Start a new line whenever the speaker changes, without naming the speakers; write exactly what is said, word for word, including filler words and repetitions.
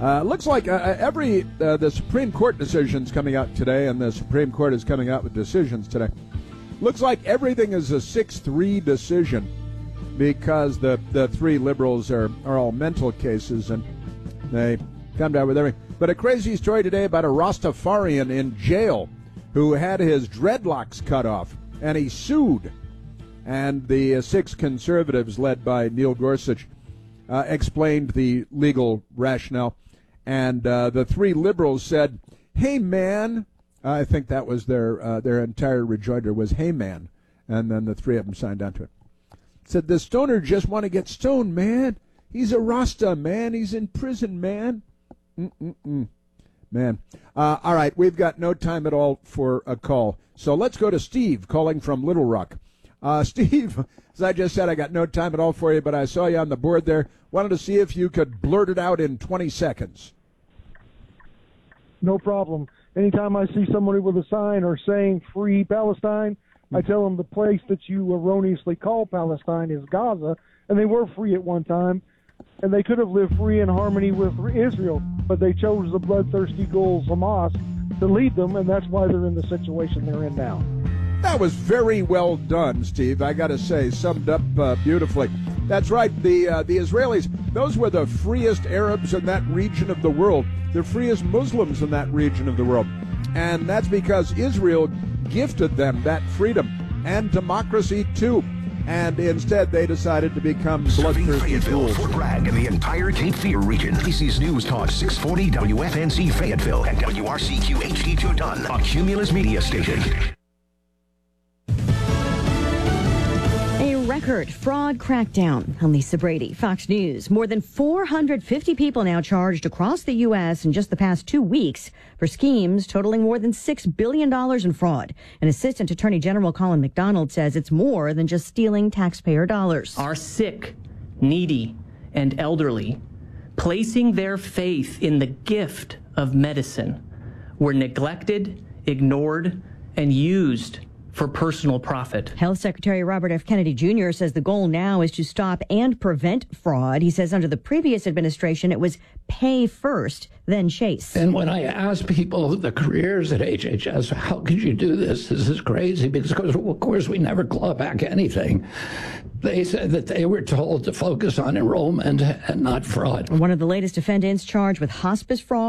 Uh, looks like uh, every uh, the Supreme Court decision's coming out today, and the Supreme Court is coming out with decisions today. Looks like everything is a six three decision because the, the three liberals are, are all mental cases, and they come down with everything. But a crazy story today about a Rastafarian in jail who had his dreadlocks cut off, and he sued. And the uh, six conservatives, led by Neil Gorsuch, uh, explained the legal rationale. And uh, the three liberals said, "Hey, man." Uh, I think that was their uh, their entire rejoinder was, "Hey, man." And then the three of them signed on to it. Said, "The stoner just want to get stoned, man. He's a Rasta, man. He's in prison, man." Mm-mm-mm. Man. Uh, all right, we've got no time at all for a call. So let's go to Steve calling from Little Rock. Uh, Steve, as I just said, I got no time at all for you, but I saw you on the board there. Wanted to see if you could blurt it out in twenty seconds.
No problem. Anytime I see somebody with a sign or saying Free Palestine, I tell them the place that you erroneously call Palestine is Gaza, and they were free at one time, and they could have lived free in harmony with Israel, but they chose the bloodthirsty ghouls, Hamas, to lead them, and that's why they're in the situation they're in now.
That was very well done, Steve. I got to say, summed up uh, beautifully. That's right. The uh, the Israelis, those were the freest Arabs in that region of the world, the freest Muslims in that region of the world. And that's because Israel gifted them that freedom and democracy, too. And instead, they decided to become bloodthirsty fools.
Fort Bragg, and the entire Cape Fear region. A B C's News Talk six forty W F N Z Fayetteville and W R C Q H D two Dunn, a Cumulus media station.
Record fraud crackdown. I'm Lisa Brady, Fox News. More than four hundred fifty people now charged across the U S in just the past two weeks for schemes totaling more than six billion dollars in fraud. An Assistant Attorney General Colin McDonald says it's more than just stealing taxpayer dollars.
Our sick, needy, and elderly, placing their faith in the gift of medicine, were neglected, ignored, and used for personal profit.
Health Secretary Robert F. Kennedy Junior says the goal now is to stop and prevent fraud. He says under the previous administration, it was pay first, then chase.
And when I ask people the careers at H H S, how could you do this? This is crazy, because of course we never claw back anything. They said that they were told to focus on enrollment and not fraud.
One of the latest defendants charged with hospice fraud